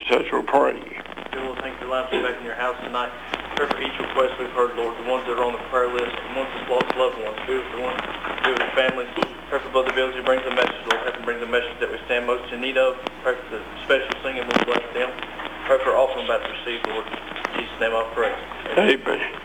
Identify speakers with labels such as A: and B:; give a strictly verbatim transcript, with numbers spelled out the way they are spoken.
A: such will pray.
B: Dear Lord, thank you for allowing us back in your house tonight. Pray for each request we've heard, Lord, the ones that are on the prayer list, the ones that lost loved ones, be with the ones, be with their families. Pray for Brother Bills who brings the message, Lord. Have him bring the message that we stand most in need of. Pray for the special singing, Lord, bless them. Pray for all I'm about to receive, Lord. In Jesus' name I pray.
A: Amen.